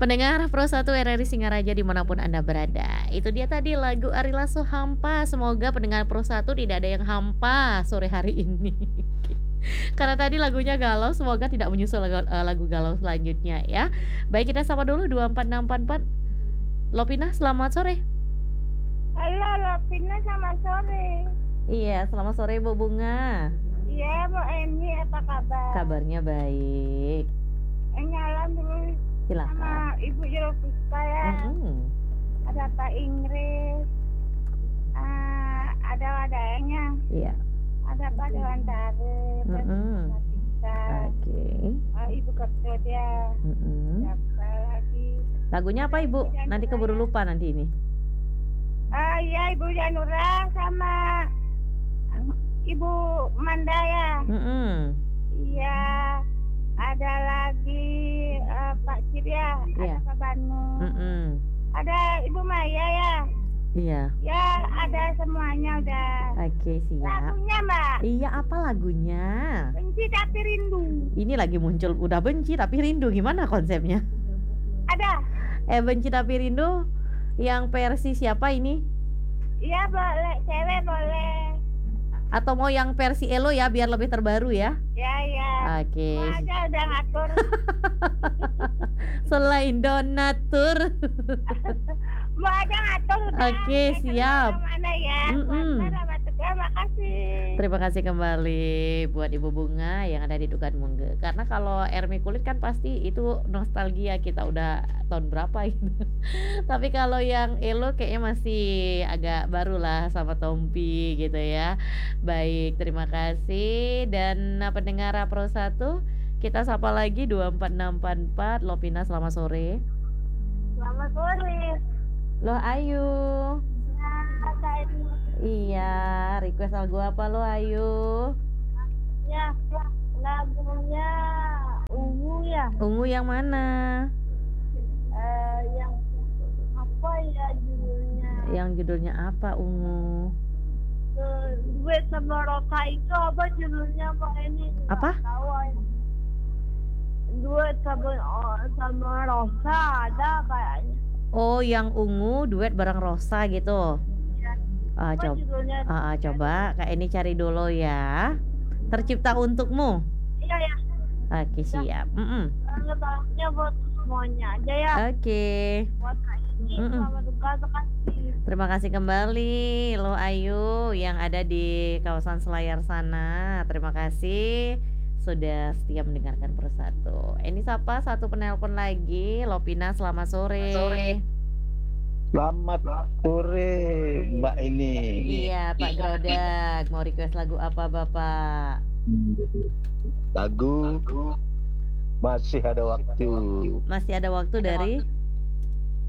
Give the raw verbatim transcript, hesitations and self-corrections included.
Pendengar Pro satu R R I Singaraja dimanapun Anda berada. Itu dia tadi lagu Ari Lasso Hampa. Semoga pendengar Pro satu tidak ada yang hampa sore hari ini. Karena tadi lagunya galau, semoga tidak menyusul lagu, eee, lagu galau selanjutnya ya. Baik, kita sapa dulu dua empat enam empat empat. Lovina, selamat sore. Halo Lovina, selamat sore. Iya, selamat sore Bu Bunga. Iya, Bu Eni, apa kabar? Kabarnya baik. Eh, nyala dulu Silakan. sama Ibu Yulvista ya. Mhm. Ada Pak Inggris. Ah, ada wadahnya. Iya. Ada Pak Dewan Tarif. Mhm. Oke. Ah, Ibu Kerja. Mhm. Siapa lagi? Lagunya apa Ibu? Nanti keburu lupa nanti ini. Ah, iya Ibu Janura sama Ibu Manda ya. Mhm. Iya. Ada lagi eh, Pak Cirya, Iya. ada Pak Banu, Mhm. ada Ibu Maya ya. Iya. Ya, ada semuanya udah. Oke, siap. Lagunya Mbak, Iya, apa lagunya? Benci Tapi Rindu. Ini lagi muncul udah benci tapi rindu, gimana konsepnya? Ada? Eh, benci tapi rindu yang versi siapa ini? Iya boleh, cewek boleh. Atau mau yang versi Elo ya biar lebih terbaru ya? Ya ya. Oke. Mau aja udah ngatur. Selain donatur. Mau aja ngatur udah. Oke, Saya siap. kenal Mana ya? Mm-mm. Kuasa sama Tegal, makasih. Terima kasih kembali buat Ibu Bunga yang ada di Dukan Mungge. Karena kalau Ermi Kulit kan pasti itu nostalgia kita udah tahun berapa gitu. Tapi kalau yang Elo kayaknya masih agak baru lah sama Tompi gitu ya. Baik, terima kasih. Dan nah, pendengar Pro satu, kita sapa lagi dua empat enam empat empat. Lovina, selamat sore. Selamat sore. Loh Ayu. Nah, saya Iya, request lagu apa lo Ayu? ya lagunya Ungu ya. Ungu yang mana? Eh, yang apa ya judulnya? Yang judulnya apa Ungu? Eh, duet sama Rosa itu apa judulnya Pak ini? Nggak Apa? tahu ya. Duet sama oh, sama Rosa ada kayaknya. Oh, yang Ungu duet bareng Rosa gitu. Ya. Ah, Apa coba, judulnya? ah, ah, coba Kak ini cari dulu ya. Tercipta untukmu. Iya ya. Oke, siap. Mm-mm. Lagunya buat semuanya aja ya. Oke. Buat Kak ini Mm-mm. selamat duka kasih. Terima kasih kembali lo Ayu yang ada di kawasan Selayar sana. Terima kasih sudah setia mendengarkan Persatu. Ini siapa? Satu penelpon lagi. Lovina, selamat sore. Selamat sore Mbak ini. Iya, Pak Grodak. Mau request lagu apa, Bapak? Lagu masih ada waktu. Masih ada waktu dari